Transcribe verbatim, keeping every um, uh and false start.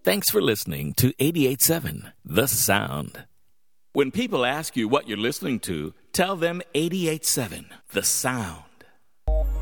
Thanks for listening to eighty-eight point seven The Sound. When people ask you what you're listening to, tell them eighty-eight point seven The Sound.